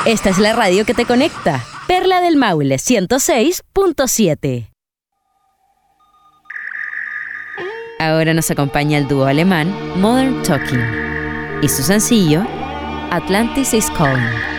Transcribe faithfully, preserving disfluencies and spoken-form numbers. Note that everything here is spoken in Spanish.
Esta es la radio que te conecta. Perla del Maule ciento seis punto siete. Ahora nos acompaña el dúo alemán Modern Talking y su sencillo Atlantis is Calling.